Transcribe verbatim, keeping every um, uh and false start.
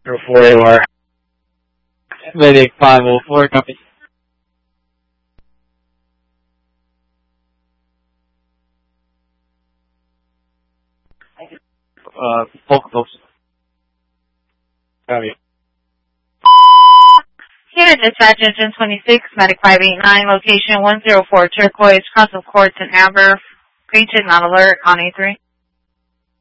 zero four A O R. Medic five oh four, copy. Uh, Polk Post. Copy. Here, dispatch engine twenty-six, medic five eight nine, location one zero four Turquoise, cross of Courts and Amber, green to non-alert on A three.